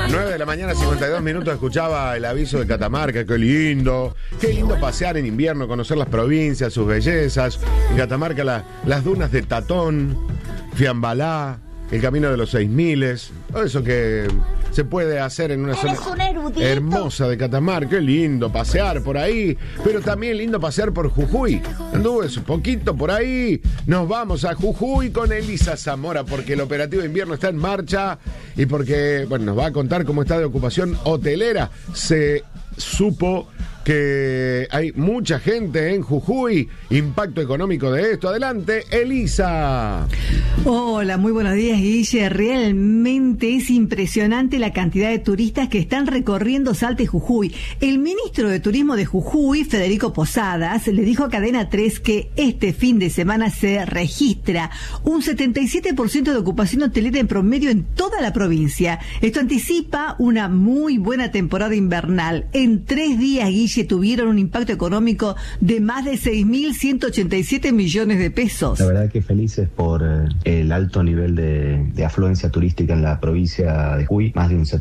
9 de la mañana, 52 minutos, escuchaba el aviso de Catamarca. Qué lindo pasear en invierno, conocer las provincias, sus bellezas. En Catamarca las dunas de Tatón, Fiambalá, el camino de los 6000, todo eso que se puede hacer en una zona hermosa de Catamarca. Qué lindo pasear por ahí, pero también lindo pasear por Jujuy. Anduve un poquito por ahí. Nos vamos a Jujuy con Elisa Zamora porque el operativo de invierno está en marcha y porque, bueno, nos va a contar cómo está de ocupación hotelera. Se supo que hay mucha gente en Jujuy. Impacto económico de esto. Adelante, Elisa. Hola, muy buenos días, Guille. Realmente es impresionante la cantidad de turistas que están recorriendo Salta y Jujuy. El ministro de Turismo de Jujuy, Federico Posadas, le dijo a Cadena 3 que este fin de semana se registra un 77% de ocupación hotelera en promedio en toda la provincia. Esto anticipa una muy buena temporada invernal. En 3 días, Guille, tuvieron un impacto económico de más de 6.187 millones de pesos. La verdad que felices por el alto nivel de afluencia turística en la provincia de Jujuy, más de un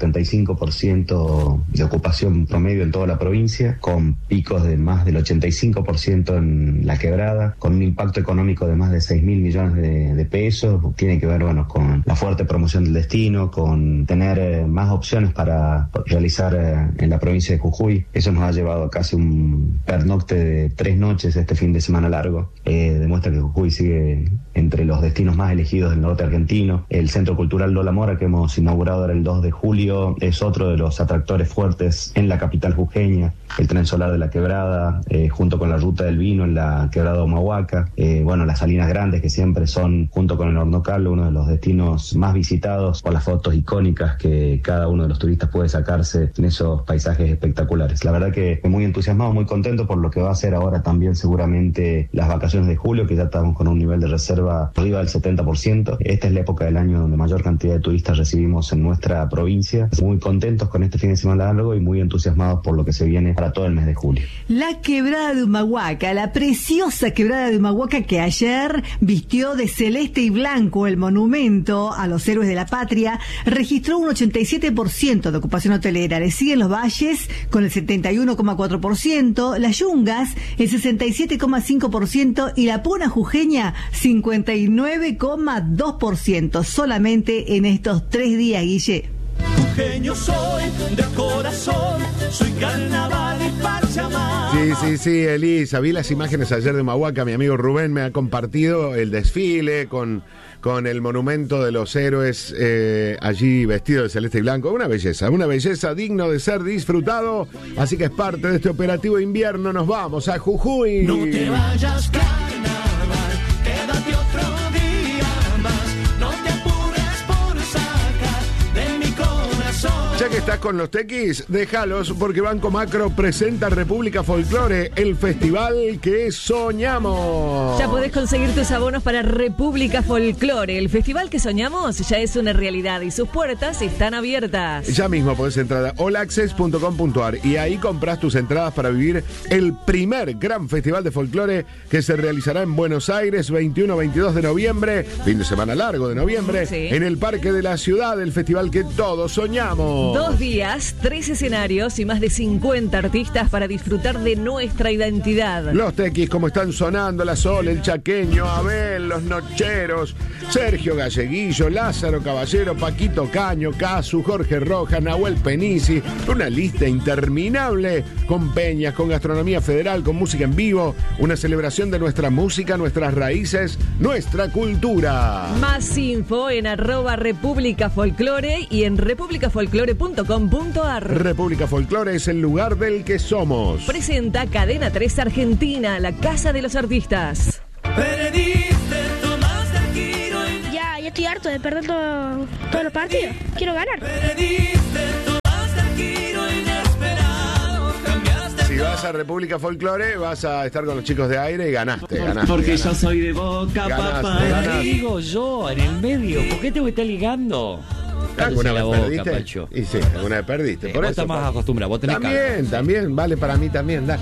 75% de ocupación promedio en toda la provincia, con picos de más del 85% en la quebrada, con un impacto económico de más de 6.000 millones de pesos. Tiene que ver, bueno, con la fuerte promoción del destino, con tener más opciones para realizar en la provincia de Jujuy. Eso nos ha llevado a casi un pernocte de 3 noches este fin de semana largo. Demuestra que Jujuy sigue entre los destinos más elegidos del norte argentino. El Centro Cultural Lola Mora, que hemos inaugurado ahora el 2 de julio, es otro de los atractores fuertes en la capital jujeña. El tren solar de la Quebrada, junto con la Ruta del Vino en la Quebrada Humahuaca. Bueno, las Salinas Grandes, que siempre son, junto con el Horno Carlos, uno de los destinos más visitados por las fotos icónicas que cada uno de los turistas puede sacarse en esos paisajes espectaculares. La verdad que muy entusiasmado, muy contento por lo que va a ser ahora también seguramente las vacaciones de julio, que ya estamos con un nivel de reserva arriba del 70%. Esta es la época del año donde mayor cantidad de turistas recibimos en nuestra provincia. Muy contentos con este fin de semana largo y muy entusiasmados por lo que se viene para todo el mes de julio. La Quebrada de Humahuaca, la preciosa Quebrada de Humahuaca que ayer vistió de celeste y blanco el monumento a los héroes de la patria, registró un 87% de ocupación hotelera. Le siguen los valles con el 71,4%, las Yungas el 67,5% y la Puna jujeña 59,2%. Solamente en estos 3 días, Guille. Jujeño soy, de corazón, soy carnaval y pachamama. Sí, Elisa, vi las imágenes ayer de Humahuaca. Mi amigo Rubén me ha compartido el desfile con el monumento de los héroes allí vestido de celeste y blanco. Una belleza digno de ser disfrutado. Así que es parte de este operativo de invierno. Nos vamos a Jujuy. No te vayas, carnaval, quédate otro día más. No te apures por sacar de mi corazón. Ya que estás con los tequis, déjalos porque Banco Macro presenta República Folklore, el festival que soñamos. Ya podés conseguir tus abonos para República Folklore. El festival que soñamos ya es una realidad y sus puertas están abiertas. Ya mismo podés entrar a allaccess.com.ar y ahí comprás tus entradas para vivir el primer gran festival de folclore que se realizará en Buenos Aires 21-22 de noviembre, fin de semana largo de noviembre, sí, en el Parque de la Ciudad, el festival que todos soñamos. 2 días, 3 escenarios y más de 50 artistas para disfrutar de nuestra identidad. Los tequis, como están sonando, La Sol, El Chaqueño, Abel, Los Nocheros, Sergio Galleguillo, Lázaro Caballero, Paquito Caño, Casu, Jorge Rojas, Nahuel Penisi. Una lista interminable con peñas, con gastronomía federal, con música en vivo. Una celebración de nuestra música, nuestras raíces, nuestra cultura. Más info en @República Folklore y en republicafolklore.com.ar. República Folklore es el lugar del que somos. Presenta Cadena 3 Argentina, la casa de los artistas. Perdiste, tomaste el giro y... Ya estoy harto de perder todos los partidos. Quiero ganar. Perdiste, tomaste el giro inesperado, cambiaste. Si vas a República Folklore, vas a estar con los chicos de aire y ganaste. Porque yo soy de Boca, papá. Ganaste. Digo yo, en el medio. ¿Por qué te voy a estar ligando? ¿Alguna vez boca, perdiste? Pacho. Y sí, alguna vez perdiste. Por vos eso, estás más acostumbrado, vos tenés También, vale para mí también, dale.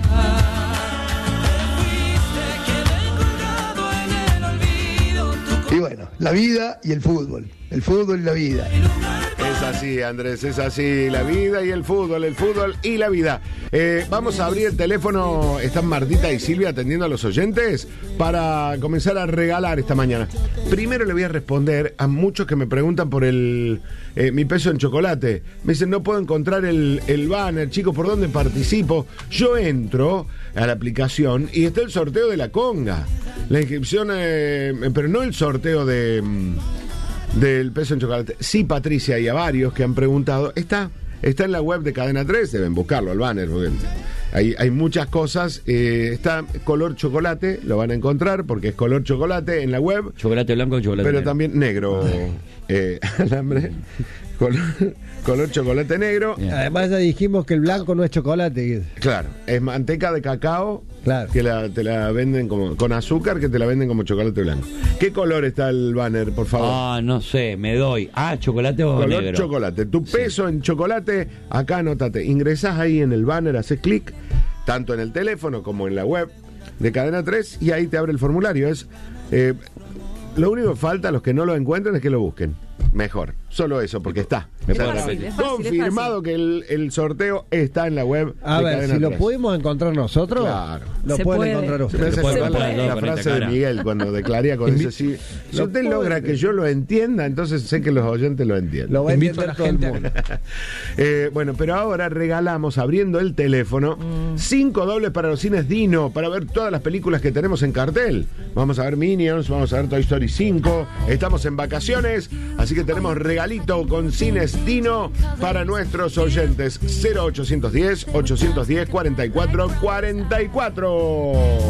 Y bueno, la vida y el fútbol y la vida. El Es así, Andrés, es así. La vida y el fútbol y la vida. Vamos a abrir el teléfono. Están Martita y Silvia atendiendo a los oyentes para comenzar a regalar esta mañana. Primero le voy a responder a muchos que me preguntan por mi peso en chocolate. Me dicen, no puedo encontrar el banner, chicos, ¿por dónde participo? Yo entro a la aplicación y está el sorteo de la conga. La inscripción, pero no el sorteo del peso en chocolate. Sí, Patricia, y a varios que han preguntado, está en la web de Cadena 3, deben buscarlo al banner, porque hay muchas cosas. Está color chocolate, lo van a encontrar porque es color chocolate en la web. Chocolate blanco, chocolate pero negro. También negro. Alambre. Color chocolate negro. Además ya dijimos que el blanco no es chocolate. Claro, es manteca de cacao. Claro. Que te la venden con azúcar, que te la venden como chocolate blanco. ¿Qué color está el banner, por favor? No sé, me doy. Chocolate o color negro. Chocolate. Tu peso en chocolate, acá anótate. Ingresás ahí en el banner, haces clic, tanto en el teléfono como en la web de Cadena 3, y ahí te abre el formulario. Lo único que falta a los que no lo encuentren es que lo busquen. Mejor. Solo eso, porque está. Es fácil, es fácil, Confirmado que el sorteo está en la web A de ver, Cadena si lo 3. pudimos encontrar nosotros, Claro. lo Se pueden puede. encontrar Me ustedes. hace Se acordar puede. la frase de Miguel cuando declara con eso. Si usted logra que yo lo entienda, entonces sé que los oyentes lo entienden. Lo va a Invito entender a la todo el gente mundo. Bueno, pero ahora regalamos, abriendo el teléfono, 5 dobles para los cines Dino, para ver todas las películas que tenemos en cartel. Vamos a ver Minions, vamos a ver Toy Story 5. Estamos en vacaciones, así que tenemos regalito con cines Dino para nuestros oyentes. 0810 810 4444.